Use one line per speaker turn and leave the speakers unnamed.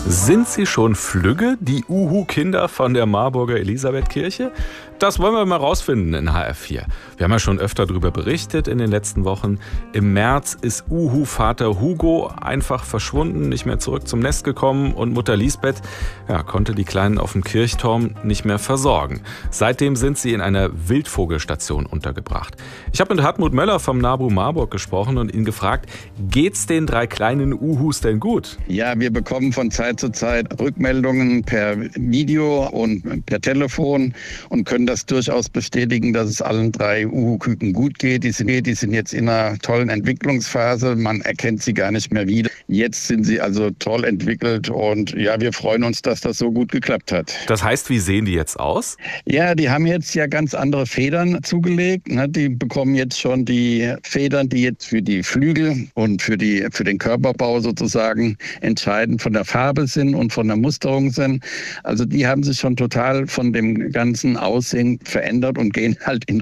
Sind sie schon flügge, die Uhu-Kinder von der Marburger Elisabethkirche? Das wollen wir mal rausfinden in HR4. Wir haben ja schon öfter darüber berichtet in den letzten Wochen. Im März ist Uhu-Vater Hugo einfach verschwunden, nicht mehr zurück zum Nest gekommen und Mutter Lisbeth konnte die Kleinen auf dem Kirchturm nicht mehr versorgen. Seitdem sind sie in einer Wildvogelstation untergebracht. Ich habe mit Hartmut Möller vom NABU Marburg gesprochen und ihn gefragt, geht's den 3 kleinen Uhus denn gut?
Ja, wir bekommen von Zeit zu Zeit Rückmeldungen per Video und per Telefon und können das durchaus bestätigen, dass es allen 3 Uhu-Küken gut geht. Die sind jetzt in einer tollen Entwicklungsphase. Man erkennt sie gar nicht mehr wieder. Jetzt sind sie also toll entwickelt und ja, wir freuen uns, dass das so gut geklappt hat.
Das heißt, wie sehen die jetzt aus?
Ja, die haben jetzt ja ganz andere Federn zugelegt. Die bekommen jetzt schon die Federn, die jetzt für die Flügel und für den Körperbau sozusagen entscheidend von der Farbe sind und von der Musterung sind. Also die haben sich schon total von dem ganzen Aussehen verändert und gehen halt in